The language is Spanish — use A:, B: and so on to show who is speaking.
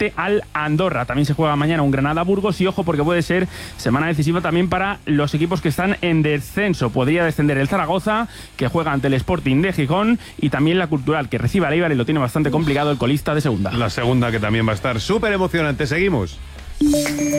A: frente al Andorra. También se juega mañana un Granada-Burgos y ojo porque puede ser semana decisiva también para los equipos que están en descenso. Podría descender el Zaragoza, que juega ante el Sporting de Gijón, y también la Cultural, que recibe al Eibar y lo tiene bastante complicado el colista de segunda.
B: La segunda, que también va a estar súper emocionante. Seguimos.